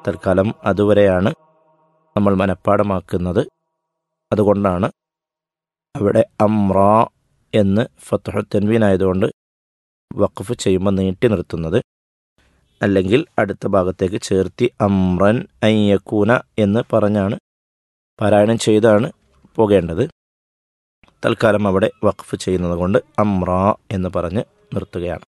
തൽക്കാലം അതുവരെയാണ് നമ്മൾ മനഃപ്പാടമാക്കുന്നത്. അതുകൊണ്ടാണ് അവിടെ അമ്ര എന്ന് ഫത്ഹു തൻവീൻ ആയതുകൊണ്ട് വഖഫ് ചെയ്യുമ്പോൾ നീട്ടി നിർത്തുന്നത്. അല്ലെങ്കിൽ അടുത്ത ഭാഗത്തേക്ക് ചേർത്തി അമ്രൻ അയ്യക്കൂന എന്ന് പറഞ്ഞാണ് പാരായണം ചെയ്താണ് പോകേണ്ടത്. തൽക്കാലം അവിടെ വഖഫ് ചെയ്യുന്നത് കൊണ്ട് അമ്ര എന്ന് പറഞ്ഞ് നിർത്തുകയാണ്.